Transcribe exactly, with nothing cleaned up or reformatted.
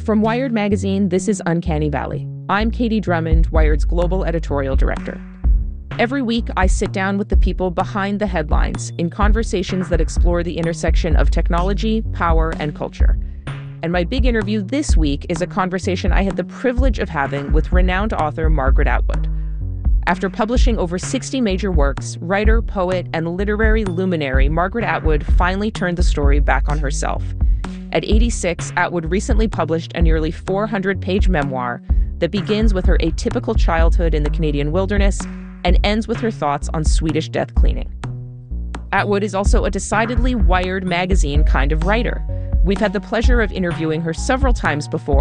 From Wired Magazine, this is Uncanny Valley. I'm Katie Drummond, Wired's global editorial director. Every week, I sit down with the people behind the headlines in conversations that explore the intersection of technology, power, and culture. And my big interview this week is a conversation I had the privilege of having with renowned author Margaret Atwood. After publishing over sixty major works, writer, poet, and literary luminary Margaret Atwood finally turned the story back on herself. At eighty-six, Atwood recently published a nearly four hundred page memoir that begins with her atypical childhood in the Canadian wilderness and ends with her thoughts on Swedish death cleaning. Atwood is also a decidedly Wired Magazine kind of writer. We've had the pleasure of interviewing her several times before,